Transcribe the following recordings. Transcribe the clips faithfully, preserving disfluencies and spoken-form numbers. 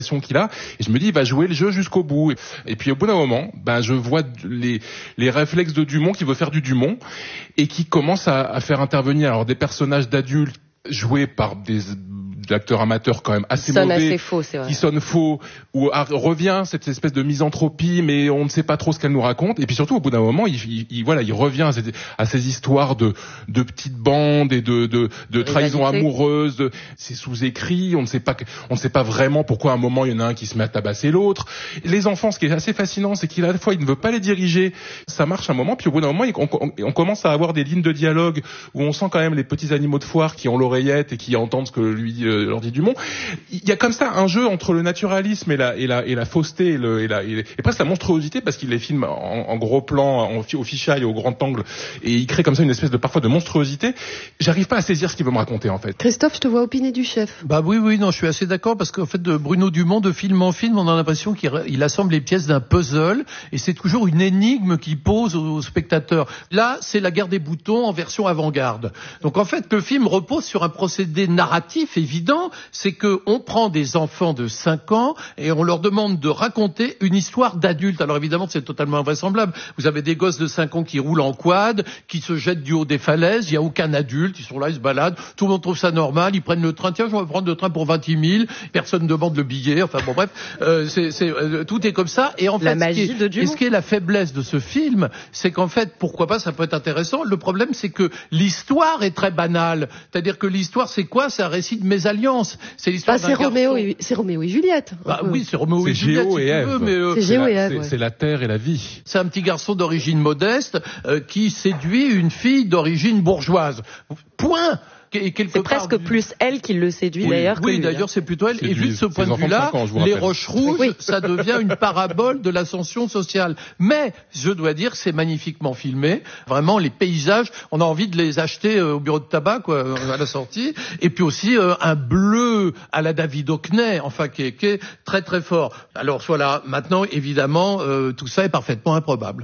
qu'il a, et je me dis il va jouer le jeu jusqu'au bout, et puis au bout d'un moment ben je vois les les réflexes de Dumont qui veut faire du Dumont et qui commence à, à faire intervenir alors des personnages d'adultes joués par des acteurs amateurs quand même assez sonne mauvais, assez faux, c'est vrai. qui sonne faux, où ah, revient cette espèce de misanthropie, mais on ne sait pas trop ce qu'elle nous raconte. Et puis surtout, au bout d'un moment, il, il, il voilà, il revient à ces, à ces histoires de, de petites bandes et de, de, de trahison amoureuse. De, c'est sous-écrit, on ne sait pas, on ne sait pas vraiment pourquoi à un moment il y en a un qui se met à tabasser l'autre. Les enfants, ce qui est assez fascinant, c'est qu'il à la fois il ne veut pas les diriger, ça marche un moment, puis au bout d'un moment, on, on, on commence à avoir des lignes de dialogue où on sent quand même les petits animaux de foire qui ont l'oreillette et qui entendent ce que lui dit leur dit Dumont. Il y a comme ça un jeu entre le naturalisme et la et la et la fausseté et le et la et, et presque la monstruosité, parce qu'il les filme en, en gros plan, en, au fisheye, au grand angle, et il crée comme ça une espèce de parfois de monstruosité. J'arrive pas à saisir ce qu'il veut me raconter en fait. Christophe, je te vois opiner du chef. Bah oui oui non, je suis assez d'accord, parce qu'en fait de Bruno Dumont, de film en film, on a l'impression qu'il il assemble les pièces d'un puzzle, et c'est toujours une énigme qu'il pose aux, aux spectateurs. Là, c'est La Guerre des boutons en version avant-garde. Donc en fait, le film repose sur un procédé narratif évident, c'est que on prend des enfants de cinq ans et on leur demande de raconter une histoire d'adulte. Alors évidemment, c'est totalement invraisemblable. Vous avez des gosses de cinq ans qui roulent en quad, qui se jettent du haut des falaises, il y a aucun adulte, ils sont là, ils se baladent, tout le monde trouve ça normal, ils prennent le train, tiens, je vais prendre le train pour vingt mille, personne ne demande le billet, enfin bon bref, euh, c'est, c'est, euh, tout est comme ça. Et en fait, la magie ce qui est, de Dumont. Et ce qui est la faiblesse de ce film, c'est qu'en fait, pourquoi pas, ça peut être intéressant. Le problème, c'est que l'histoire est très banale. C'est-à-dire que l'histoire, c'est quoi? C'est un récit de mésalliance. C'est l'histoire bah, c'est Roméo et, c'est Roméo et Juliette. Bah oui, c'est Roméo et Juliette, Géo si et tu Ève. veux, mais euh, c'est Géo et Ève. C'est, ouais. c'est la terre et la vie. C'est un petit garçon d'origine modeste euh, qui séduit une fille d'origine bourgeoise. Point. Et c'est presque du... plus elle qui le séduit oui, d'ailleurs. Oui, que lui, d'ailleurs, hein. c'est plutôt elle. C'est et vu de ce point de vue-là, ans, je les Roches Rouges, oui. ça devient une parabole de l'ascension sociale. Mais je dois dire que c'est magnifiquement filmé. Vraiment, les paysages, on a envie de les acheter au bureau de tabac, quoi, à la sortie. Et puis aussi euh, un bleu à la David Hockney, enfin qui est, qui est très très fort. Alors voilà. Maintenant, évidemment, euh, tout ça est parfaitement improbable.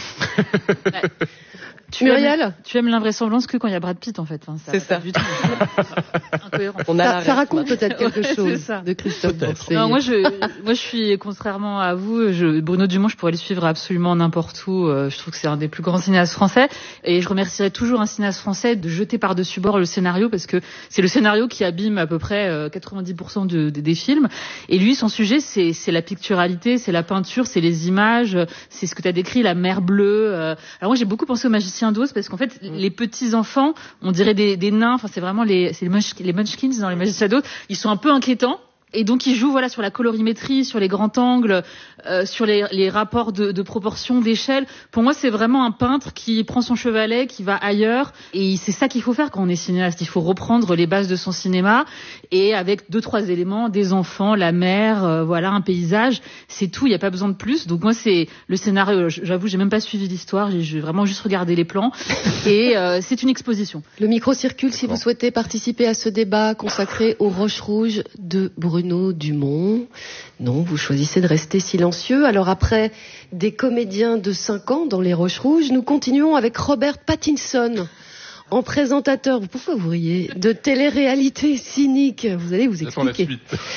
Ouais. Tu Muriel, aimes, tu aimes l'invraisemblance que quand il y a Brad Pitt en fait. Enfin, ça c'est ça. Du tout. Incohérent. On a ça, ça raconte peut-être quelque ouais, chose de Christophe. Non, moi je, moi je suis contrairement à vous, je, Bruno Dumont, je pourrais le suivre absolument n'importe où. Je trouve que c'est un des plus grands cinéastes français, et je remercierais toujours un cinéaste français de jeter par-dessus bord le scénario, parce que c'est le scénario qui abîme à peu près quatre-vingt-dix pour cent de, de, des films. Et lui, son sujet, c'est, c'est la picturalité, c'est la peinture, c'est les images, c'est ce que tu as décrit, la mer bleue. Alors moi, j'ai beaucoup pensé au Magicien d'Oz, parce qu'en fait, les petits enfants, on dirait des, des nains. Enfin, c'est vraiment les, c'est les, munch, les Munchkins dans les Magiciens d'Oz. Ils sont un peu inquiétants. Et donc ils jouent voilà sur la colorimétrie, sur les grands angles, euh, sur les, les rapports de, de proportion, d'échelle. Pour moi, c'est vraiment un peintre qui prend son chevalet, qui va ailleurs, et c'est ça qu'il faut faire quand on est cinéaste. Il faut reprendre les bases de son cinéma, et avec deux trois éléments, des enfants, la mer, euh, voilà, un paysage, c'est tout. Il n'y a pas besoin de plus. Donc moi, c'est le scénario. J'avoue, j'ai même pas suivi l'histoire. J'ai, j'ai vraiment juste regardé les plans, et euh, c'est une exposition. Le micro circule si vous souhaitez participer à ce débat consacré aux Roches Rouges de Bruno Bruno Dumont. Non, vous choisissez de rester silencieux. Alors après des comédiens de cinq ans dans les Roches Rouges, nous continuons avec Robert Pattinson, en présentateur, pourquoi vous riez, de télé-réalité cynique. Vous allez vous expliquer.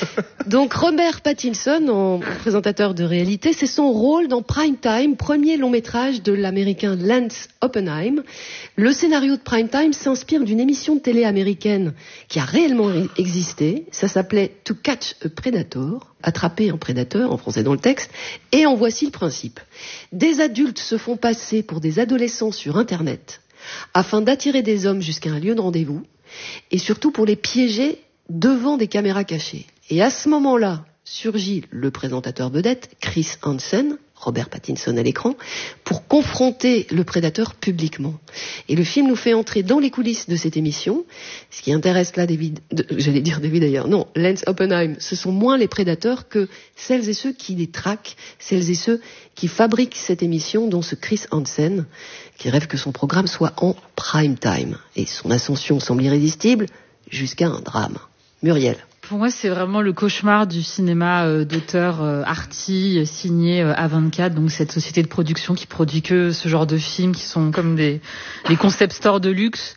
Donc Robert Pattinson, en présentateur de réalité, c'est son rôle dans Prime Time, premier long métrage de l'américain Lance Oppenheim. Le scénario de Prime Time s'inspire d'une émission de télé américaine qui a réellement existé. Ça s'appelait To Catch a Predator, attraper un prédateur, en français dans le texte. Et en voici le principe. Des adultes se font passer pour des adolescents sur Internet, afin d'attirer des hommes jusqu'à un lieu de rendez-vous, et surtout pour les piéger devant des caméras cachées. Et à ce moment-là, surgit le présentateur vedette, Chris Hansen, Robert Pattinson à l'écran, pour confronter le prédateur publiquement. Et le film nous fait entrer dans les coulisses de cette émission. Ce qui intéresse là, David, de, j'allais dire David d'ailleurs, non, Lance Oppenheim, ce sont moins les prédateurs que celles et ceux qui les traquent, celles et ceux qui fabriquent cette émission, dont ce Chris Hansen, qui rêve que son programme soit en prime time. Et son ascension semble irrésistible, jusqu'à un drame. Muriel. Pour moi, c'est vraiment le cauchemar du cinéma euh, d'auteur euh, arty, euh, signé euh, A vingt-quatre, donc cette société de production qui produit que ce genre de films qui sont comme des, des concept stores de luxe.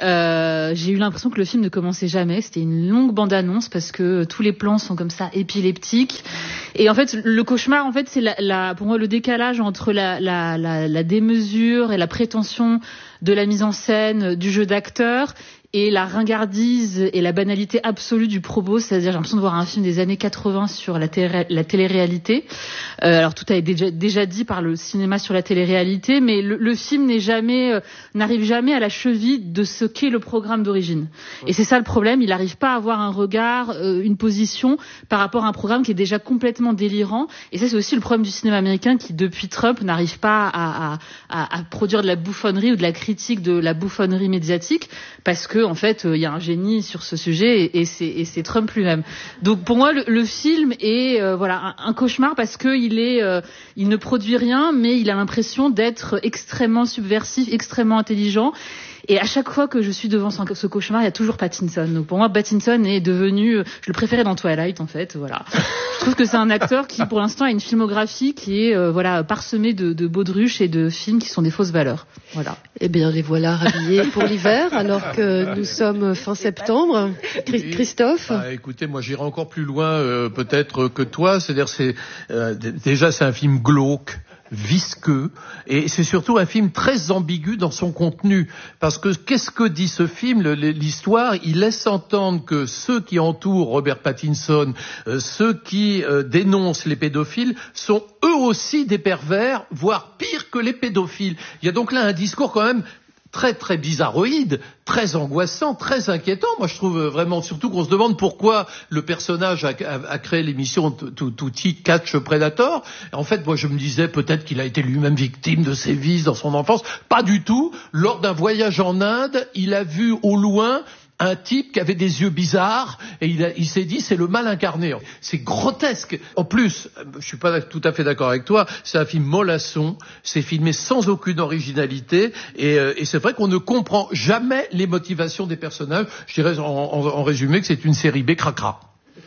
Euh, j'ai eu l'impression que le film ne commençait jamais. C'était une longue bande-annonce parce que tous les plans sont comme ça épileptiques. Et en fait, le cauchemar, en fait, c'est la, la, pour moi le décalage entre la, la, la, la démesure et la prétention de la mise en scène, du jeu d'acteur, et la ringardise et la banalité absolue du propos, c'est-à-dire j'ai l'impression de voir un film des années quatre-vingts sur la, télé- la télé-réalité. Euh, alors tout a été déjà, déjà dit par le cinéma sur la télé-réalité, mais le, le film n'est jamais, euh, n'arrive jamais à la cheville de ce qu'est le programme d'origine. Et c'est ça le problème, il n'arrive pas à avoir un regard, euh, une position par rapport à un programme qui est déjà complètement délirant. Et ça c'est aussi le problème du cinéma américain qui depuis Trump n'arrive pas à, à, à, à produire de la bouffonnerie ou de la critique de la bouffonnerie médiatique, parce que en fait, il euh, y a un génie sur ce sujet et, et, c'est, et c'est Trump lui-même. Donc pour moi, le, le film est euh, voilà un, un cauchemar parce que il est, euh, il ne produit rien, mais il a l'impression d'être extrêmement subversif, extrêmement intelligent. Et à chaque fois que je suis devant ce cauchemar, il y a toujours Pattinson. Donc pour moi, Pattinson est devenu, je le préférais dans Twilight en fait. Voilà. Je trouve que c'est un acteur qui, pour l'instant, a une filmographie qui est euh, voilà parsemée de, de baudruches et de films qui sont des fausses valeurs. Voilà. Eh bien, les voilà rhabillés pour l'hiver, alors que nous sommes fin septembre. Christophe. Bah, écoutez, moi j'irai encore plus loin euh, peut-être que toi. C'est-à-dire, c'est euh, déjà c'est un film glauque, visqueux, et c'est surtout un film très ambigu dans son contenu, parce que qu'est-ce que dit ce film? L'histoire, il laisse entendre que ceux qui entourent Robert Pattinson, euh, ceux qui euh, dénoncent les pédophiles, sont eux aussi des pervers, voire pire que les pédophiles. Il y a donc là un discours quand même très très bizarroïde, très angoissant, très inquiétant. Moi, je trouve vraiment, surtout qu'on se demande pourquoi le personnage a, a, a créé l'émission Tutti Catch Predator. En fait, moi, je me disais peut-être qu'il a été lui-même victime de sévices dans son enfance. Pas du tout. Lors d'un voyage en Inde, il a vu au loin un type qui avait des yeux bizarres et il, a, il s'est dit c'est le mal incarné. C'est grotesque. En plus, je suis pas tout à fait d'accord avec toi, c'est un film mollasson, c'est filmé sans aucune originalité et, euh, et c'est vrai qu'on ne comprend jamais les motivations des personnages. Je dirais en, en, en résumé que c'est une série B cracra.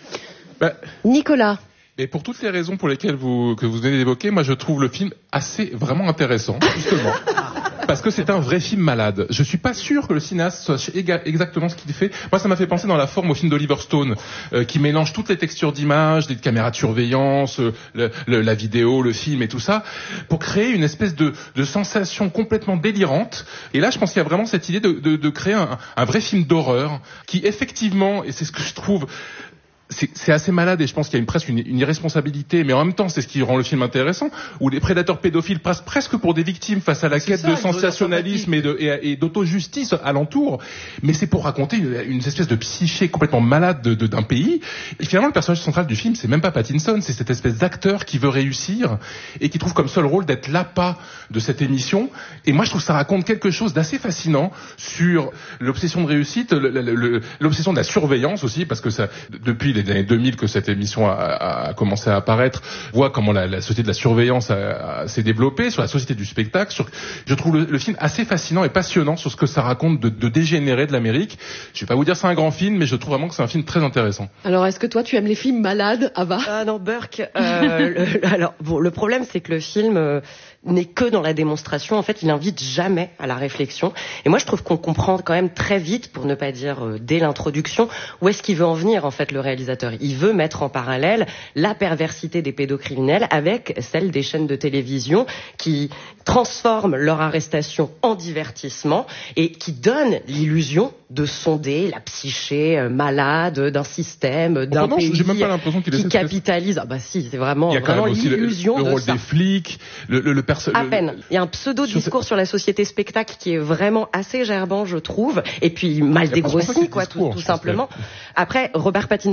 Ben, Nicolas. Et pour toutes les raisons pour lesquelles vous, que vous venez d'évoquer, moi je trouve le film assez, vraiment intéressant, justement. Parce que c'est un vrai film malade. Je suis pas sûr que le cinéaste soit exactement ce qu'il fait. Moi, ça m'a fait penser dans la forme au film d'Oliver Stone, euh, qui mélange toutes les textures d'image, les caméras de surveillance, euh, le, le, la vidéo, le film et tout ça, pour créer une espèce de, de sensation complètement délirante. Et là, je pense qu'il y a vraiment cette idée de, de, de créer un, un vrai film d'horreur, qui effectivement, et c'est ce que je trouve... C'est, c'est assez malade et je pense qu'il y a une, presque une, une irresponsabilité, mais en même temps c'est ce qui rend le film intéressant, où les prédateurs pédophiles passent presque pour des victimes face à la c'est quête ça, de sensationnalisme et, de, et, et d'auto-justice alentour, mais c'est pour raconter une, une espèce de psyché complètement malade de, de, d'un pays. Et finalement le personnage central du film c'est même pas Pattinson, c'est cette espèce d'acteur qui veut réussir et qui trouve comme seul rôle d'être l'appât de cette émission. Et moi je trouve que ça raconte quelque chose d'assez fascinant sur l'obsession de réussite, le, le, le, l'obsession de la surveillance aussi, parce que ça, depuis les années deux mille que cette émission a, a, a commencé à apparaître, voit comment la, la société de la surveillance a, a, s'est développée, sur la société du spectacle. Sur, je trouve le, le film assez fascinant et passionnant sur ce que ça raconte de, de dégénéré de l'Amérique. Je vais pas vous dire c'est un grand film, mais je trouve vraiment que c'est un film très intéressant. Alors, est-ce que toi, tu aimes les films malades, Ava? Ah non, Burke. Euh, le, alors, bon, le problème, c'est que le film euh, n'est que dans la démonstration. En fait, il invite jamais à la réflexion. Et moi, je trouve qu'on comprend quand même très vite, pour ne pas dire euh, dès l'introduction, où est-ce qu'il veut en venir, en fait, le réalisateur. Il veut mettre en parallèle la perversité des pédocriminels avec celle des chaînes de télévision qui transforment leur arrestation en divertissement et qui donnent l'illusion de sonder la psyché malade d'un système, d'un bon, pays j'ai même pas l'impression qu'il qui capitalise. Ah bah si, c'est vraiment, il y a vraiment aussi l'illusion le, le de rôle ça. des flics, le, le, le perso- À le, peine. Il y a un pseudo-discours sur, sur la société spectacle qui est vraiment assez gerbant, je trouve, et puis mal dégrossi, quoi, tout, tout simplement. Après, Robert Pattinson,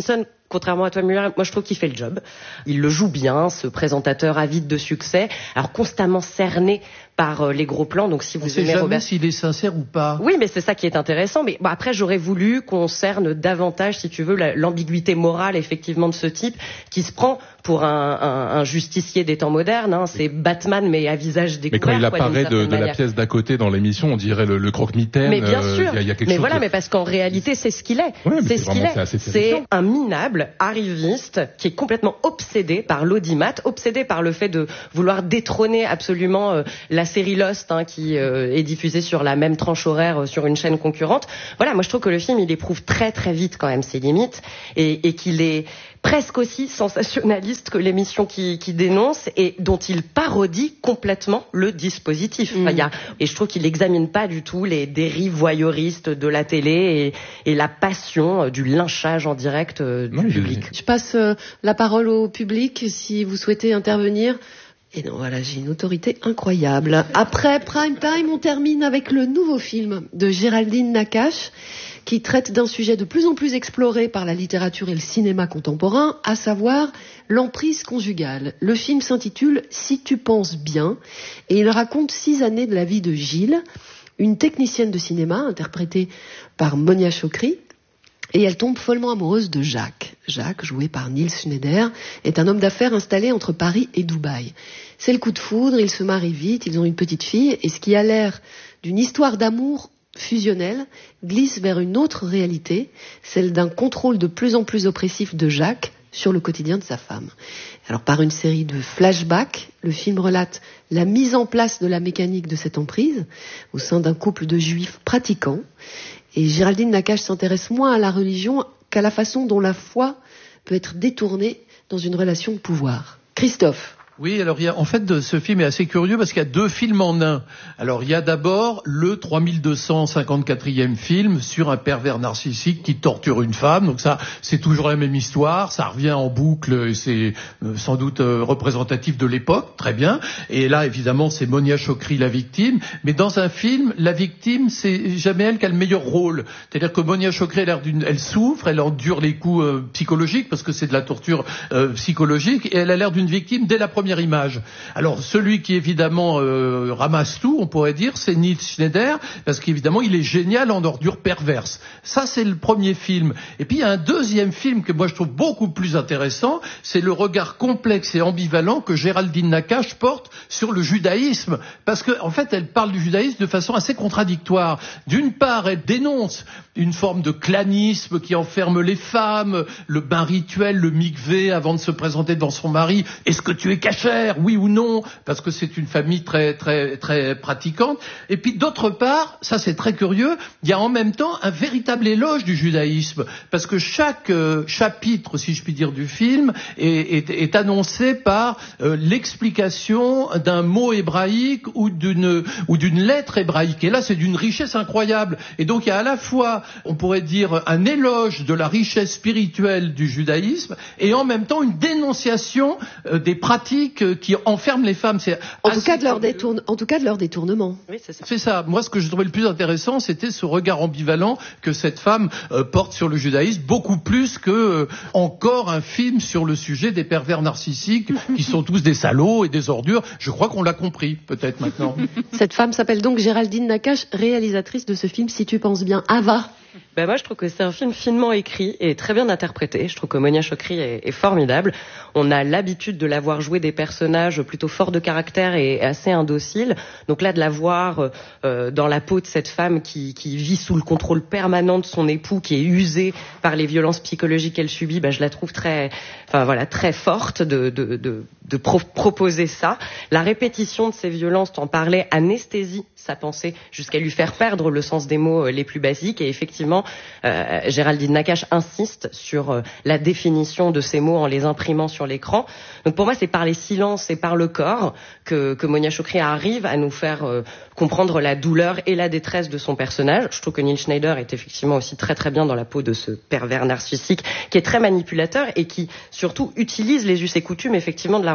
Contrairement à toi, Muller, moi je trouve qu'il fait le job. Il le joue bien, ce présentateur avide de succès, alors constamment cerné par les gros plans. Donc si vous on sait aimez jamais Robert... s'il est sincère ou pas. Oui, mais c'est ça qui est intéressant. Mais bon, après, j'aurais voulu qu'on cerne davantage, si tu veux, la, l'ambiguïté morale effectivement de ce type qui se prend pour un, un, un justicier des temps modernes. Hein. C'est Batman, mais à visage découvert. Mais quand il apparaît quoi, de, de la pièce d'à côté dans l'émission, on dirait le, le croque-mitaine. Mais bien sûr. Euh, y a, y a quelque mais chose voilà, de... mais parce qu'en réalité, c'est ce qu'il est. Ouais, c'est, c'est ce qu'il est. C'est, c'est un minable arriviste qui est complètement obsédé par l'audimat, obsédé par le fait de vouloir détrôner absolument euh, la série Lost, hein, qui euh, est diffusée sur la même tranche horaire euh, sur une chaîne concurrente. Voilà, moi je trouve que le film il éprouve très très vite quand même ses limites et, et qu'il est presque aussi sensationnaliste que l'émission qui, qui dénonce et dont il parodie complètement le dispositif. Mmh. Enfin, y a, et je trouve qu'il n'examine pas du tout les dérives voyeuristes de la télé et, et la passion du lynchage en direct euh, du oui, public. Je passe euh, la parole au public si vous souhaitez intervenir. Et non, voilà, j'ai une autorité incroyable. Après Prime Time, on termine avec le nouveau film de Géraldine Nakache, qui traite d'un sujet de plus en plus exploré par la littérature et le cinéma contemporain, à savoir l'emprise conjugale. Le film s'intitule « Si tu penses bien » et il raconte six années de la vie de Gilles, une technicienne de cinéma interprétée par Monia Chokri, et elle tombe follement amoureuse de Jacques. Jacques, joué par Niels Schneider, est un homme d'affaires installé entre Paris et Dubaï. C'est le coup de foudre, ils se marient vite, ils ont une petite fille, et ce qui a l'air d'une histoire d'amour fusionnelle glisse vers une autre réalité, celle d'un contrôle de plus en plus oppressif de Jacques sur le quotidien de sa femme. Alors par une série de flashbacks, le film relate la mise en place de la mécanique de cette emprise au sein d'un couple de juifs pratiquants. Et Géraldine Nakache s'intéresse moins à la religion qu'à la façon dont la foi peut être détournée dans une relation de pouvoir. Christophe. Oui, alors il y a, en fait, ce film est assez curieux parce qu'il y a deux films en un. Alors il y a d'abord le trois mille deux cent cinquante-quatrième film sur un pervers narcissique qui torture une femme. Donc ça, c'est toujours la même histoire, ça revient en boucle, et c'est euh, sans doute euh, représentatif de l'époque, très bien. Et là, évidemment, c'est Monia Chokri la victime. Mais dans un film, la victime, c'est jamais elle qui a le meilleur rôle. C'est-à-dire que Monia Chokri, elle, a l'air d'une, elle souffre, elle endure les coups euh, psychologiques parce que c'est de la torture euh, psychologique, et elle a l'air d'une victime dès la première image. Alors celui qui évidemment euh, ramasse tout, on pourrait dire, c'est Niels Schneider, parce qu'évidemment il est génial en ordure perverse. Ça c'est le premier film. Et puis il y a un deuxième film que moi je trouve beaucoup plus intéressant, c'est le regard complexe et ambivalent que Géraldine Nakache porte sur le judaïsme, parce que en fait elle parle du judaïsme de façon assez contradictoire. D'une part, elle dénonce une forme de clanisme qui enferme les femmes, le bain rituel, le mikvé avant de se présenter devant son mari. Est-ce que tu es caché? Oui ou non, parce que c'est une famille très très très pratiquante. Et puis d'autre part, ça c'est très curieux, il y a en même temps un véritable éloge du judaïsme, parce que chaque euh, chapitre, si je puis dire, du film est, est, est annoncé par euh, l'explication d'un mot hébraïque ou d'une ou d'une lettre hébraïque. Et là, c'est d'une richesse incroyable. Et donc il y a à la fois, on pourrait dire, un éloge de la richesse spirituelle du judaïsme et en même temps une dénonciation euh, des pratiques qui enferment les femmes. C'est en, tout cas de leur détourne... en tout cas de leur détournement. Oui, c'est ça. C'est ça. Moi, ce que je trouvais le plus intéressant, c'était ce regard ambivalent que cette femme euh, porte sur le judaïsme, beaucoup plus que euh, encore un film sur le sujet des pervers narcissiques qui sont tous des salauds et des ordures. Je crois qu'on l'a compris, peut-être maintenant. Cette femme s'appelle donc Géraldine Nakache, réalisatrice de ce film Si tu penses bien. Ava. Ben moi, je trouve que c'est un film finement écrit et très bien interprété. Je trouve que Monia Chokri est, est formidable. On a l'habitude de la voir jouer des personnages plutôt forts de caractère et assez indociles. Donc là, de la voir euh, dans la peau de cette femme qui, qui vit sous le contrôle permanent de son époux, qui est usé par les violences psychologiques qu'elle subit, ben je la trouve très, enfin voilà, très forte de, de, de, de pro- proposer ça. La répétition de ces violences, t'en parlais, anesthésie sa pensée jusqu'à lui faire perdre le sens des mots les plus basiques. Et effectivement, euh, Géraldine Nakache insiste sur euh, la définition de ces mots en les imprimant sur l'écran. Donc pour moi, c'est par les silences et par le corps que, que Monia Chokri arrive à nous faire euh, comprendre la douleur et la détresse de son personnage. Je trouve que Niels Schneider est effectivement aussi très très bien dans la peau de ce pervers narcissique qui est très manipulateur et qui surtout utilise les us et coutumes effectivement de la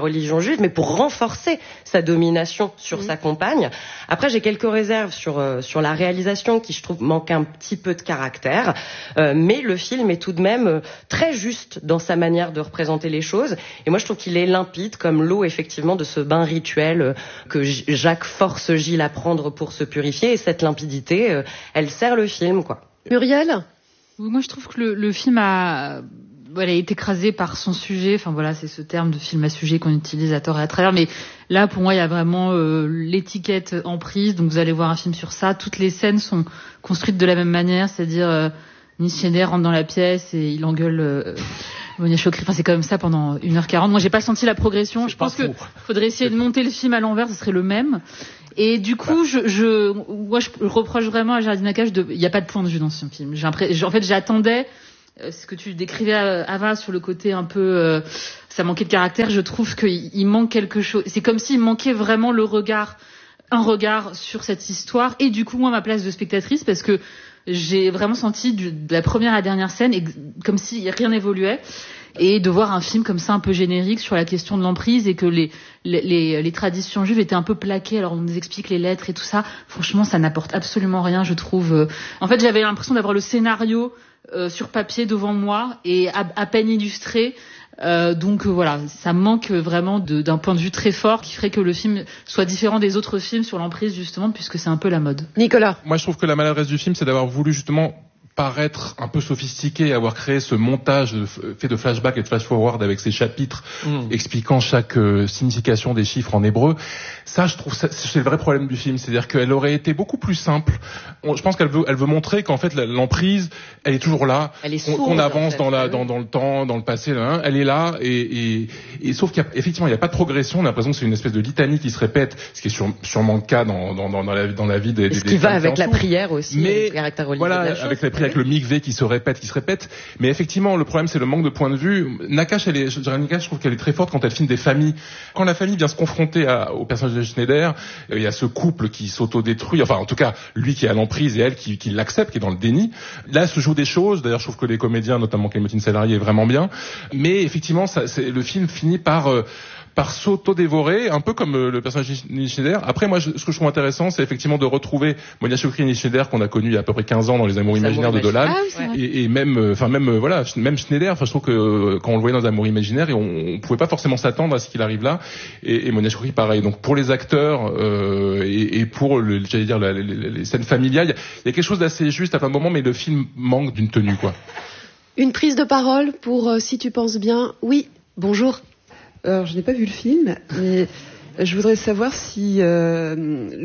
religion juive, mais pour renforcer sa domination sur mmh. sa compagne. Après, j'ai quelques réserves sur euh, sur la réalisation qui, je trouve, manque un petit peu de caractère, euh, mais le film est tout de même euh, très juste dans sa manière de représenter les choses. Et moi, je trouve qu'il est limpide, comme l'eau, effectivement, de ce bain rituel euh, que J- Jacques force Gilles à prendre pour se purifier. Et cette limpidité, euh, elle sert le film, quoi. Muriel ? Moi, je trouve que le, le film a... Voilà, est écrasé par son sujet. Enfin voilà, c'est ce terme de film à sujet qu'on utilise à tort et à travers. Mais là, pour moi, il y a vraiment euh, l'étiquette emprise. Donc vous allez voir un film sur ça. Toutes les scènes sont construites de la même manière, c'est-à-dire euh, Nils Schneider rentre dans la pièce et il engueule euh, Monia Chokri. Enfin, c'est comme ça pendant une heure quarante. Moi, j'ai pas senti la progression. C'est je pense faux. que faudrait essayer de monter le film à l'envers, ce serait le même. Et du coup, je, je, moi, je reproche vraiment à Géraldine Nakache de, il n'y a pas de point de vue dans ce film. J'ai en fait, j'attendais ce que tu décrivais, Ava, sur le côté un peu, euh, ça manquait de caractère. Je trouve qu'il il manque quelque chose. C'est comme s'il manquait vraiment le regard, un regard sur cette histoire. Et du coup, moi, ma place de spectatrice, parce que j'ai vraiment senti du, de la première à la dernière scène, et, comme si rien n'évoluait. Et de voir un film comme ça un peu générique sur la question de l'emprise et que les, les, les, les traditions juives étaient un peu plaquées. Alors on nous explique les lettres et tout ça. Franchement, ça n'apporte absolument rien, je trouve. En fait, j'avais l'impression d'avoir le scénario euh, sur papier devant moi et à, à peine illustré. Euh, donc euh, voilà, ça manque vraiment de, d'un point de vue très fort qui ferait que le film soit différent des autres films sur l'emprise, justement, puisque c'est un peu la mode. Nicolas. Moi, je trouve que la maladresse du film, c'est d'avoir voulu justement paraître un peu sophistiqué et avoir créé ce montage fait de flashback et de flash-forward avec ces chapitres mmh. expliquant chaque euh, signification des chiffres en hébreu. Ça, je trouve, ça, c'est le vrai problème du film. C'est-à-dire qu'elle aurait été beaucoup plus simple. On, je pense qu'elle veut, elle veut montrer qu'en fait, l'emprise, elle est toujours là. Elle est sourde, qu'on avance en fait, dans la, oui. dans, dans le temps, dans le passé, là, hein, elle est là et, et, et sauf qu'effectivement, il n'y a pas de progression. On a l'impression que c'est une espèce de litanie qui se répète, ce qui est sur, sûrement le cas dans, dans, dans, dans, la, dans la vie des, des, ce qui des va avec la prière aussi. Mais, le caractère religieux voilà, de la chose, avec la prière, avec le mikvé qui se répète, qui se répète. Mais effectivement, le problème, c'est le manque de point de vue. Nakache, elle est, je dirais, Nakache, je trouve qu'elle est très forte quand elle filme des familles. Quand la famille vient se confronter à, au personnage de Schneider, il y a ce couple qui s'autodétruit. Enfin, en tout cas, lui qui est à l'emprise et elle qui, qui l'accepte, qui est dans le déni. Là, se jouent des choses. D'ailleurs, je trouve que les comédiens, notamment Clémentine Salarié, est vraiment bien. Mais effectivement, ça, c'est, le film finit par, euh, par s'auto-dévorer, un peu comme euh, le personnage de Nils Schneider. Après, moi, je, ce que je trouve intéressant, c'est effectivement de retrouver Monia Chokri et Nils Schneider qu'on a connu il y a à peu près quinze ans dans Les Amours imaginaires de Dolan. Ah, oui, et, et même, enfin même, euh, voilà, même Schneider. Enfin, je trouve que euh, quand on le voyait dans Amours imaginaires, et on, on pouvait pas forcément s'attendre à ce qu'il arrive là. Et, et Monia Chokri, pareil. Donc pour les acteurs euh, et, et pour, le, j'allais dire, la, les, les scènes familiales, il y, y a quelque chose d'assez juste à plein de moments, mais le film manque d'une tenue, quoi. Une prise de parole pour euh, Si tu penses bien. Oui, bonjour. Alors, je n'ai pas vu le film, mais je voudrais savoir si euh,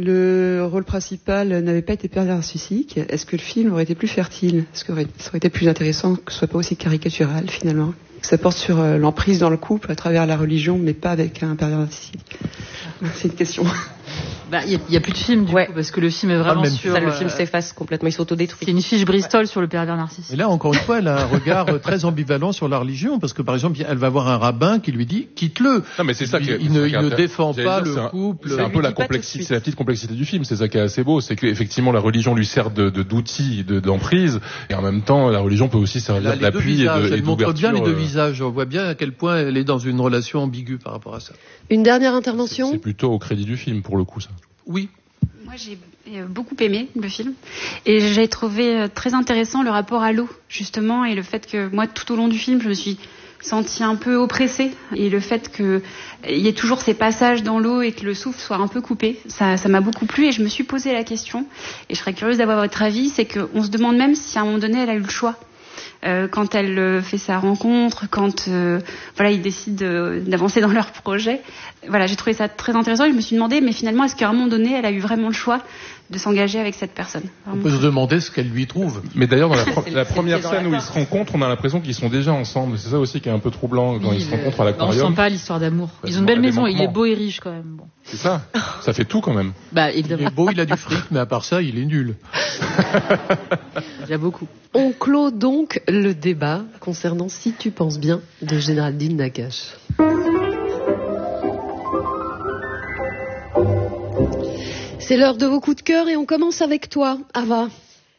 le rôle principal n'avait pas été pervers narcissique. Est-ce que le film aurait été plus fertile? Est-ce que ça aurait été plus intéressant que ce soit pas aussi caricatural, finalement? Ça porte sur euh, l'emprise dans le couple à travers la religion, mais pas avec un pervers narcissique. C'est une question. Bah, il y, y a plus de film du ouais. coup, parce que le film est vraiment ah, sur. Ça, le euh, film s'efface complètement, il s'autodétruit. C'est une fiche Bristol sur le pervers narcissique. Et là, encore une fois, elle a un regard très ambivalent sur la religion, parce que par exemple, elle va voir un rabbin qui lui dit quitte-le. Non, mais c'est ça qui est, il, il, ne, il ne inter... défend pas dire, le un, couple. C'est un peu la complexité, c'est la petite complexité du film. C'est ça qui est assez beau, c'est qu'effectivement la religion lui sert de, de d'outil de, d'emprise, et en même temps la religion peut aussi servir là, d'appui et de, elle et montre bien les deux euh... visages. On voit bien à quel point elle est dans une relation ambiguë par rapport à ça. Une dernière intervention. C'est, c'est plutôt au crédit du film pour le coup, ça. Oui. Moi, j'ai beaucoup aimé le film et j'ai trouvé très intéressant le rapport à l'eau, justement, et le fait que moi, tout au long du film, je me suis sentie un peu oppressée, et le fait qu'il y ait toujours ces passages dans l'eau et que le souffle soit un peu coupé, ça, ça m'a beaucoup plu, et je me suis posé la question, et je serais curieuse d'avoir votre avis, c'est qu'on se demande même si à un moment donné, elle a eu le choix. Euh, quand elle euh, fait sa rencontre, quand euh, voilà, ils décident euh, d'avancer dans leur projet. Voilà, j'ai trouvé ça très intéressant et je me suis demandé, mais finalement, est-ce qu'à un moment donné, elle a eu vraiment le choix de s'engager avec cette personne? On peut se demander ce qu'elle lui trouve. Mais d'ailleurs, dans la, pro- la première scène où ils se rencontrent, on a l'impression qu'ils sont déjà ensemble. C'est ça aussi qui est un peu troublant quand oui, ils se le... rencontrent à l'aquarium. On sent pas l'histoire d'amour. Ils ont une belle maison, il est beau et riche quand même. Bon. C'est ça. Ça fait tout quand même. Bah évidemment. Il est beau, il a du fric, mais à part ça, il est nul. Il y a beaucoup. On clôt donc le débat concernant Si tu penses bien de Géraldine Nakache. C'est l'heure de vos coups de cœur et on commence avec toi, Ava.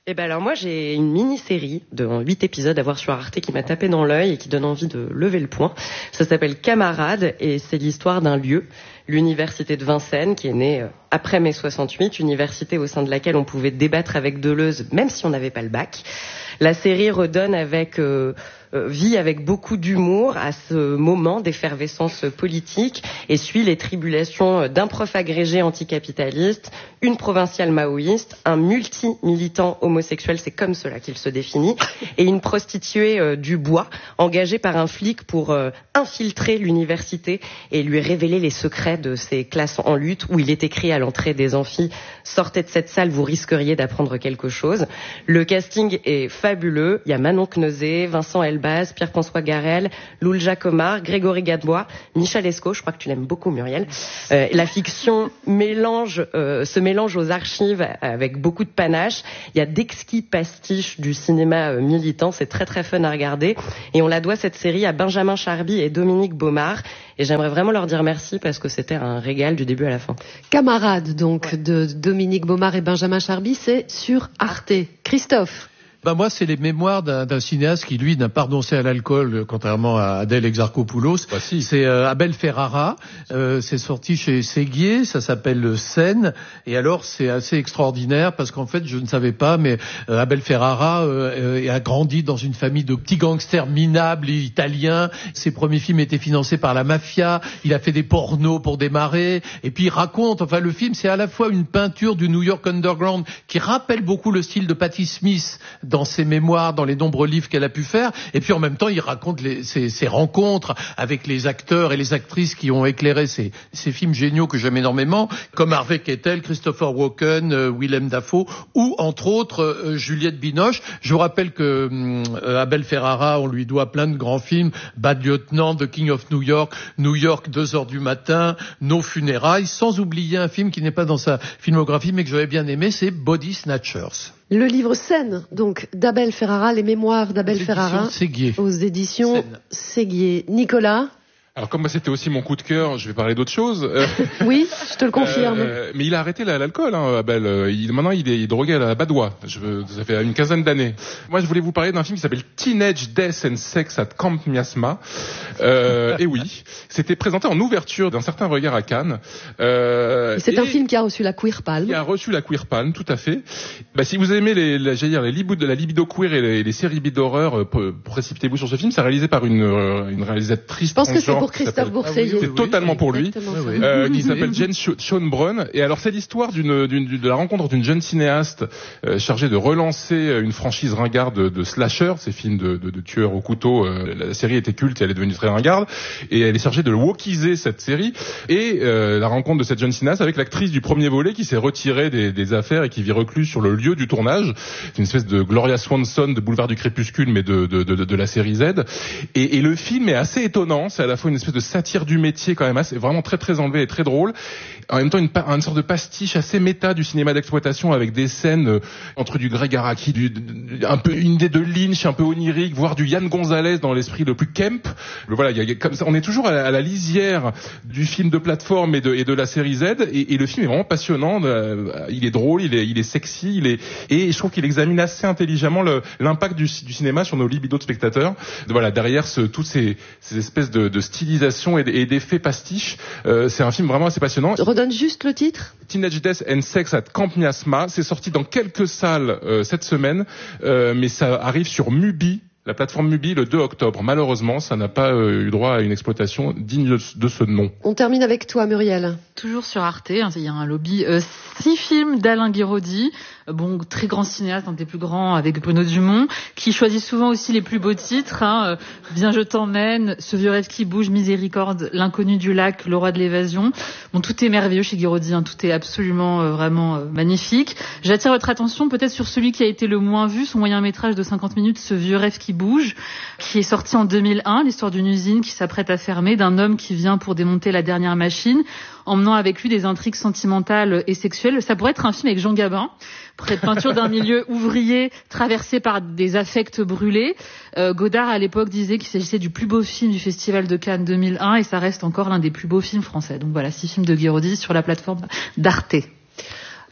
Eh ben alors moi j'ai une mini-série de huit épisodes à voir sur Arte qui m'a tapé dans l'œil et qui donne envie de lever le poing. Ça s'appelle Camarades et c'est l'histoire d'un lieu, l'université de Vincennes, qui est née après mai soixante-huit, université au sein de laquelle on pouvait débattre avec Deleuze même si on n'avait pas le bac. La série redonne avec euh, euh, vie avec beaucoup d'humour à ce moment d'effervescence politique et suit les tribulations d'un prof agrégé anticapitaliste, une provinciale maoïste, un multi-militant homosexuel, c'est comme cela qu'il se définit, et une prostituée euh, du bois engagée par un flic pour euh, infiltrer l'université et lui révéler les secrets de ces classes en lutte où il est écrit à l'entrée des amphis « Sortez de cette salle, vous risqueriez d'apprendre quelque chose ». Le casting est fabuleux. Il y a Manon Kneuzé, Vincent Elbaz, Pierre-François Garel, Loul Jacomard, Grégory Gadebois, Michel Escaut, je crois que tu l'aimes beaucoup Muriel. Euh, la fiction mélange, euh, se mélange aux archives avec beaucoup de panache. Il y a d'exquis pastiches du cinéma euh, militant, c'est très très fun à regarder. Et on la doit cette série à Benjamin Charby et Dominique Baumard. Et j'aimerais vraiment leur dire merci parce que c'était un régal du début à la fin. Camarades donc ouais. de Dominique Baumard et Benjamin Charby, c'est sur Arte. Christophe. Ben moi, c'est les mémoires d'un, d'un cinéaste qui, lui, n'a pas renoncé à l'alcool, contrairement à Adèle Exarchopoulos. Bah, si. C'est euh, Abel Ferrara. Euh, c'est sorti chez Séguier. Ça s'appelle Seine. Et alors, c'est assez extraordinaire parce qu'en fait, je ne savais pas, mais euh, Abel Ferrara euh, euh, a grandi dans une famille de petits gangsters minables italiens. Ses premiers films étaient financés par la mafia. Il a fait des pornos pour démarrer. Et puis, il raconte, enfin, le film, c'est à la fois une peinture du New York Underground qui rappelle beaucoup le style de Patti Smith dans ses mémoires, dans les nombreux livres qu'elle a pu faire, et puis en même temps, il raconte les, ses, ses rencontres avec les acteurs et les actrices qui ont éclairé ces, ces films géniaux que j'aime énormément, comme Harvey Keitel, Christopher Walken, euh, Willem Dafoe, ou entre autres euh, Juliette Binoche. Je vous rappelle que euh, Abel Ferrara, on lui doit plein de grands films, Bad Lieutenant, The King of New York, New York, deux heures du matin, Nos funérailles, sans oublier un film qui n'est pas dans sa filmographie, mais que j'avais bien aimé, c'est Body Snatchers. Le livre Seine, donc, d'Abel Ferrara, les mémoires d'Abel aux Ferrara. Éditions Séguier. Aux éditions Seine. Séguier. Nicolas. Alors comme moi c'était aussi mon coup de cœur, je vais parler d'autre chose. Euh, oui, je te le confirme. Euh, mais il a arrêté l'alcool, hein, Abel. Il, maintenant il est, il est drogué à la badoie. Je veux, ça fait une quinzaine d'années. Moi je voulais vous parler d'un film qui s'appelle Teenage Death and Sex at Camp Miasma. Euh, et oui, c'était présenté en ouverture d'un certain regard à Cannes. Euh, et c'est et un film qui a reçu la Queer Palm. Qui a reçu la Queer Palm, tout à fait. Bah, si vous aimez les, la, j'allais dire, les libido, la libido queer et les, les séries B d'horreur, euh, précipitez-vous sur ce film. C'est réalisé par une, euh, une réalisatrice. Je pense que c'est pour Christophe Bourseiller. Ah oui, c'est oui, totalement oui, pour lui, oui. euh, qui s'appelle Jen Schoenbrunn. Et alors c'est l'histoire d'une, d'une, d'une, de la rencontre d'une jeune cinéaste euh, chargée de relancer une franchise ringarde de, de slasher, ces films de, de, de tueurs au couteau. Euh, la série était culte et elle est devenue très ringarde. Et elle est chargée de wokiser cette série. Et euh, la rencontre de cette jeune cinéaste avec l'actrice du premier volet qui s'est retirée des, des affaires et qui vit recluse sur le lieu du tournage. C'est une espèce de Gloria Swanson de Boulevard du Crépuscule, mais de, de, de, de la série Z. Et, et le film est assez étonnant. C'est à la fois une espèce de satire du métier quand même, assez, vraiment très très enlevé et très drôle. En même temps, une, une sorte de pastiche assez méta du cinéma d'exploitation avec des scènes euh, entre du Greg Araki, du, du, un peu une idée de Lynch, un peu onirique, voire du Yann Gonzalez dans l'esprit le plus camp. Le, voilà, y a, y a, comme ça, on est toujours à la, à la lisière du film de plateforme et de, et de la série Z. Et, et le film est vraiment passionnant. Euh, il est drôle, il est, il est sexy, il est, et je trouve qu'il examine assez intelligemment le, l'impact du, du cinéma sur nos libidos de spectateurs. Voilà, derrière ce, toutes ces, ces espèces de, de stylisation et, et d'effets pastiches, euh, c'est un film vraiment assez passionnant. Redonne juste le titre. Teenage Death and Sex at Camp Miasma. C'est sorti dans quelques salles euh, cette semaine, euh, mais ça arrive sur Mubi. La plateforme Mubi le deux octobre. Malheureusement, ça n'a pas euh, eu droit à une exploitation digne de, de ce nom. On termine avec toi, Muriel. Toujours sur Arte, hein, il y a un lobby. Euh, six films d'Alain Guiraudy, bon, très grand cinéaste, un des plus grands avec Bruno Dumont, qui choisit souvent aussi les plus beaux titres. Hein, euh, Viens, je t'emmène, Ce vieux rêve qui bouge, Miséricorde, L'inconnu du lac, Le roi de l'évasion. Bon, tout est merveilleux chez Guiraudy, hein, tout est absolument euh, vraiment euh, magnifique. J'attire votre attention peut-être sur celui qui a été le moins vu, son moyen métrage de cinquante minutes, Ce vieux rêve qui bouge, qui est sorti en deux mille un, l'histoire d'une usine qui s'apprête à fermer, d'un homme qui vient pour démonter la dernière machine, emmenant avec lui des intrigues sentimentales et sexuelles. Ça pourrait être un film avec Jean Gabin, peinture d'un milieu ouvrier traversé par des affects brûlés. Euh, Godard, à l'époque, disait qu'il s'agissait du plus beau film du Festival de Cannes deux mille un et ça reste encore l'un des plus beaux films français. Donc voilà, six films de Guiraudy sur la plateforme d'Arte.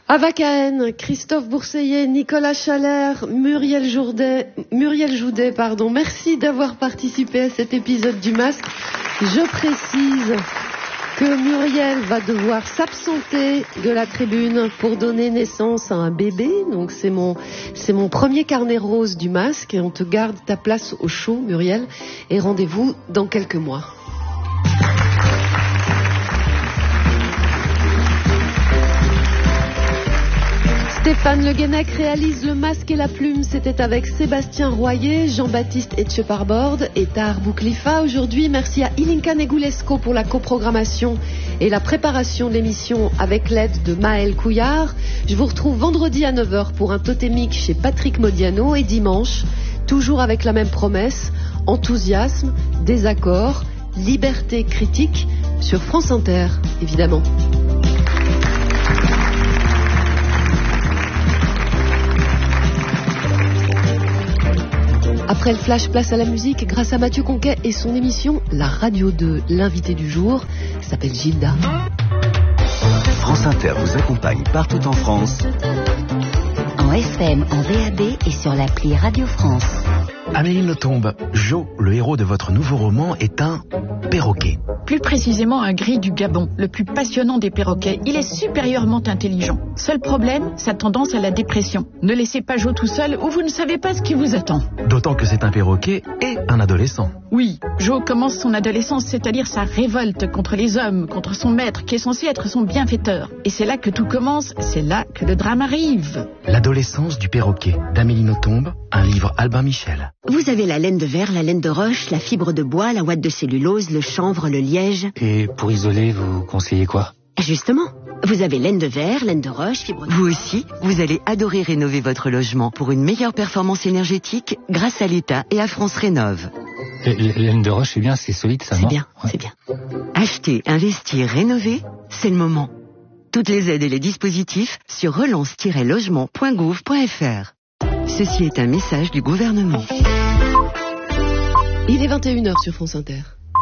Ava Cahen, Christophe Bourseillet, Nicolas Chalère, Muriel Jourdet, Muriel Joudet, pardon. Merci d'avoir participé à cet épisode du Masque. Je précise que Muriel va devoir s'absenter de la tribune pour donner naissance à un bébé. Donc c'est mon, c'est mon premier carnet rose du Masque. Et on te garde ta place au chaud, Muriel. Et rendez-vous dans quelques mois. Stéphane Le Guenec réalise Le Masque et la Plume. C'était avec Sébastien Royer, Jean-Baptiste Etcheparbord et Tahar Bouklifa. Aujourd'hui, merci à Ilinka Negulesco pour la coprogrammation et la préparation de l'émission avec l'aide de Maël Couillard. Je vous retrouve vendredi à neuf heures pour un totémique chez Patrick Modiano et dimanche, toujours avec la même promesse, enthousiasme, désaccord, liberté critique sur France Inter, évidemment. Après le flash, place à la musique grâce à Mathieu Conquet et son émission La Radio deux. L'invité du jour s'appelle Gilda. France Inter vous accompagne partout en France. En F M, en V A B et sur l'appli Radio France. Amélie Nothomb, Jo, le héros de votre nouveau roman, est un perroquet. Plus précisément un gris du Gabon, le plus passionnant des perroquets. Il est supérieurement intelligent. Seul problème, sa tendance à la dépression. Ne laissez pas Jo tout seul ou vous ne savez pas ce qui vous attend. D'autant que c'est un perroquet et un adolescent. Oui, Jo commence son adolescence, c'est-à-dire sa révolte contre les hommes, contre son maître qui est censé être son bienfaiteur. Et c'est là que tout commence, c'est là que le drame arrive. L'adolescence du perroquet, d'Amélie Nothomb, un livre Albin Michel. Vous avez la laine de verre, la laine de roche, la fibre de bois, la ouate de cellulose, le chanvre, le liège. Et pour isoler, vous conseillez quoi? Justement, vous avez laine de verre, laine de roche, fibre de... Vous aussi, vous allez adorer rénover votre logement pour une meilleure performance énergétique grâce à l'État et à France Rénov'. La laine de roche, c'est bien, c'est solide ça, non? C'est bien, ouais. c'est bien. Acheter, investir, rénover, c'est le moment. Toutes les aides et les dispositifs sur relance tiret logement point gouv point f r. Ceci est un message du gouvernement. Il est vingt et une heures sur France Inter.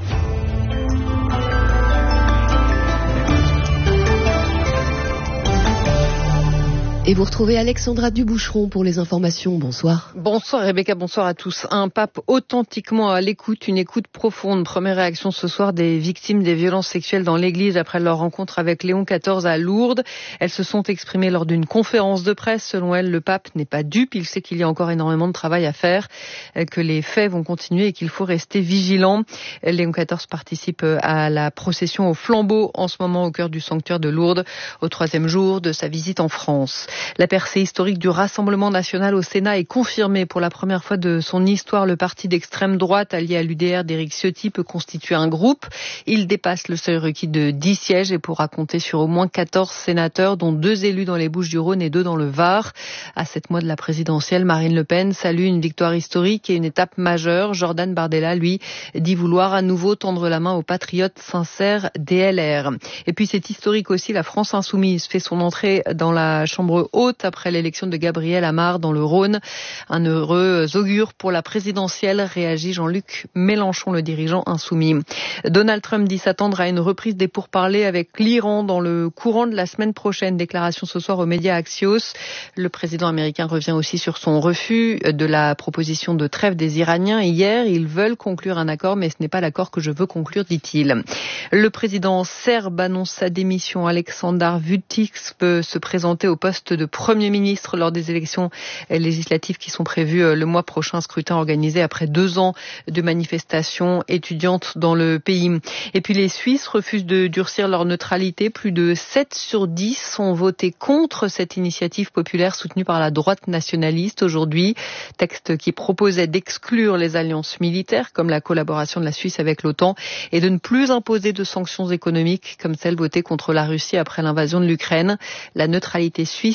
Et vous retrouvez Alexandra Duboucheron pour les informations. Bonsoir. Bonsoir Rebecca, bonsoir à tous. Un pape authentiquement à l'écoute, une écoute profonde. Première réaction ce soir des victimes des violences sexuelles dans l'église après leur rencontre avec Léon quatorze à Lourdes. Elles se sont exprimées lors d'une conférence de presse. Selon elles, le pape n'est pas dupe. Il sait qu'il y a encore énormément de travail à faire, que les faits vont continuer et qu'il faut rester vigilant. Léon quatorze participe à la procession au flambeau en ce moment au cœur du sanctuaire de Lourdes, au troisième jour de sa visite en France. La percée historique du Rassemblement national au Sénat est confirmée. Pour la première fois de son histoire, le parti d'extrême droite allié à l'U D R d'Éric Ciotti peut constituer un groupe. Il dépasse le seuil requis de dix sièges et pourra compter sur au moins quatorze sénateurs, dont deux élus dans les Bouches-du-Rhône et deux dans le Var. À sept mois de la présidentielle, Marine Le Pen salue une victoire historique et une étape majeure. Jordan Bardella, lui, dit vouloir à nouveau tendre la main aux patriotes sincères D L R. Et puis c'est historique aussi, la France insoumise fait son entrée dans la chambre haute après l'élection de Gabriel Amar dans le Rhône. Un heureux augure pour la présidentielle, réagit Jean-Luc Mélenchon, le dirigeant insoumis. Donald Trump dit s'attendre à une reprise des pourparlers avec l'Iran dans le courant de la semaine prochaine. Déclaration ce soir aux médias Axios. Le président américain revient aussi sur son refus de la proposition de trêve des Iraniens hier. Ils veulent conclure un accord, mais ce n'est pas l'accord que je veux conclure, dit-il. Le président serbe annonce sa démission. Aleksandar Vučić peut se présenter au poste de Premier ministre lors des élections législatives qui sont prévues le mois prochain, scrutin organisé après deux ans de manifestations étudiantes dans le pays. Et puis les Suisses refusent de durcir leur neutralité. Plus de sept sur dix ont voté contre cette initiative populaire soutenue par la droite nationaliste aujourd'hui. Texte qui proposait d'exclure les alliances militaires comme la collaboration de la Suisse avec l'OTAN et de ne plus imposer de sanctions économiques comme celles votées contre la Russie après l'invasion de l'Ukraine. La neutralité suisse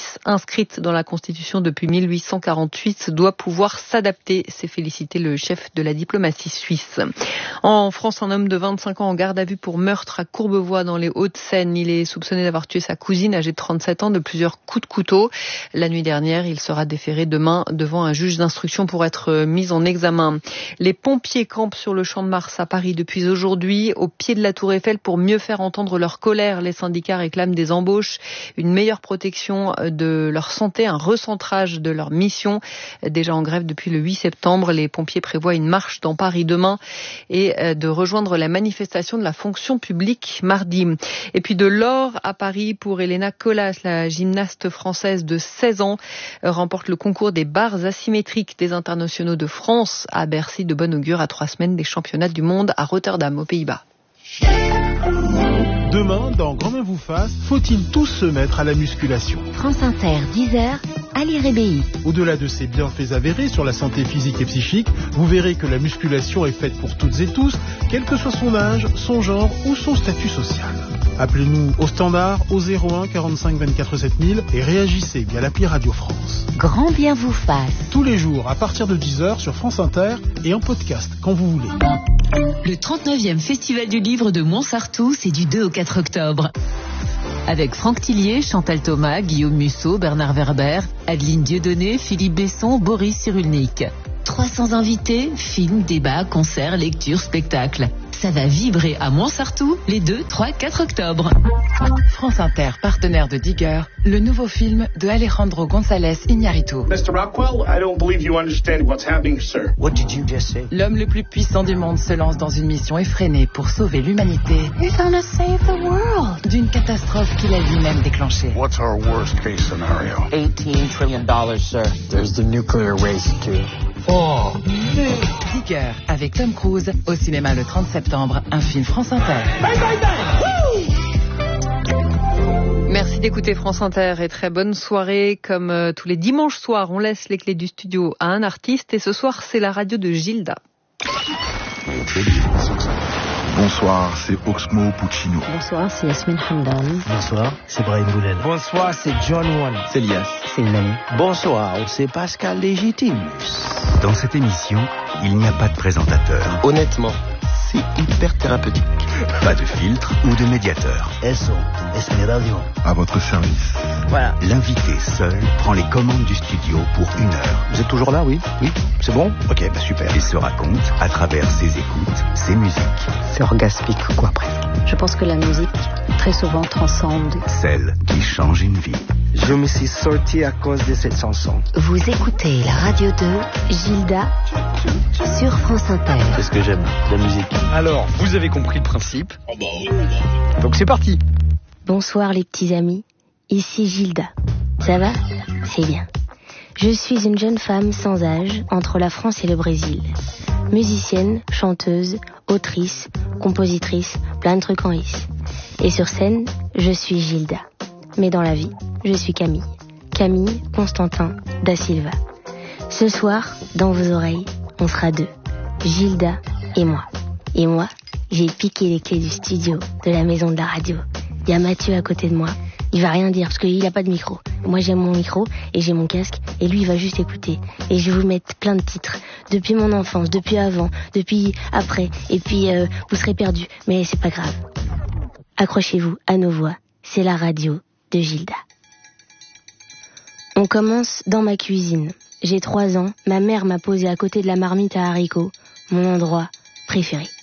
Suisse, inscrite dans la Constitution depuis mille huit cent quarante-huit, doit pouvoir s'adapter. C'est félicité le chef de la diplomatie suisse. En France, un homme de vingt-cinq ans en garde à vue pour meurtre à Courbevoie dans les Hauts-de-Seine. Il est soupçonné d'avoir tué sa cousine âgée de trente-sept ans de plusieurs coups de couteau. La nuit dernière, il sera déféré demain devant un juge d'instruction pour être mis en examen. Les pompiers campent sur le Champ de Mars à Paris depuis aujourd'hui, au pied de la Tour Eiffel, pour mieux faire entendre leur colère. Les syndicats réclament des embauches, une meilleure protection de leur santé, un recentrage de leur mission. Déjà en grève depuis le huit septembre, les pompiers prévoient une marche dans Paris demain et de rejoindre la manifestation de la fonction publique mardi. Et puis de l'or à Paris pour Elena Colas, la gymnaste française de seize ans, remporte le concours des barres asymétriques des internationaux de France à Bercy, de bon augure à trois semaines des championnats du monde à Rotterdam, aux Pays-Bas. Demain, dans Grand Main vous fasse, faut-il tous se mettre à la musculation? France Inter, dix heures, Ali Rébéi. Au-delà de ses bienfaits avérés sur la santé physique et psychique, vous verrez que la musculation est faite pour toutes et tous, quel que soit son âge, son genre ou son statut social. Appelez-nous au standard au zéro un quarante-cinq vingt-quatre sept mille et réagissez via l'appli Radio France. Grand bien vous fasse. Tous les jours à partir de dix heures sur France Inter et en podcast quand vous voulez. Le trente-neuvième Festival du Livre de Montsartou, c'est du deux au quatre octobre. Avec Franck Tillier, Chantal Thomas, Guillaume Musso, Bernard Werber, Adeline Dieudonné, Philippe Besson, Boris Cyrulnik. trois cents invités, films, débats, concerts, lectures, spectacles. Ça va vibrer à Montsartou les deux, trois, quatre octobre. France Inter, partenaire de Digger, le nouveau film de Alejandro González Iñárritu. mister Rockwell, I don't believe you understand what's happening, sir. What did you just say? L'homme le plus puissant du monde se lance dans une mission effrénée pour sauver l'humanité. You're gonna save the world. D'une catastrophe qu'il a lui-même déclenchée. What's our worst case scenario? eighteen trillion dollars, sir. There's the nuclear waste, too. Oh, Digger, avec Tom Cruise, au cinéma le trente septembre, un film France Inter. Bang, bang, bang. Merci d'écouter France Inter et très bonne soirée. Comme euh, tous les dimanches soirs, on laisse les clés du studio à un artiste et ce soir, c'est la radio de Gilda. Bonsoir, c'est Oxmo Puccino. Bonsoir, c'est Yasmine Hamdan. Bonsoir, c'est Brahim Boulel. Bonsoir, c'est John One. C'est Lias. C'est Nani. Bonsoir, c'est Pascal Légitimus. Dans cette émission, il n'y a pas de présentateur. Honnêtement, c'est hyper thérapeutique. Pas de filtre ou de médiateur. Eso, es mi radio. À votre service. Voilà. L'invité seul prend les commandes du studio pour une heure. Vous êtes toujours là, oui? Oui? C'est bon? Ok, bah super. Et se raconte à travers ses écoutes, ses musiques. C'est orgasmique, quoi, presque. Je pense que la musique, très souvent, transcende. Celle qui change une vie. Je me suis sorti à cause de cette chanson. Vous écoutez la radio de Gilda sur France Inter. C'est ce que j'aime, la musique. Alors, vous avez compris le principe. Donc c'est parti. Bonsoir les petits amis, ici Gilda. Ça va? C'est bien. Je suis une jeune femme sans âge entre la France et le Brésil. Musicienne, chanteuse, autrice, compositrice, plein de trucs en is. Et sur scène, je suis Gilda. Mais dans la vie, je suis Camille. Camille Constantin da Silva. Ce soir, dans vos oreilles, on sera deux. Gilda et moi. Et moi, j'ai piqué les clés du studio, de la maison de la radio. Il y a Mathieu à côté de moi. Il va rien dire parce qu'il a pas de micro. Moi, j'ai mon micro et j'ai mon casque et lui, il va juste écouter. Et je vais vous mettre plein de titres. Depuis mon enfance, depuis avant, depuis après. Et puis, euh, vous serez perdus. Mais c'est pas grave. Accrochez-vous à nos voix. C'est la radio de Gilda. On commence dans ma cuisine. J'ai trois ans. Ma mère m'a posé à côté de la marmite à haricots. Mon endroit préféré.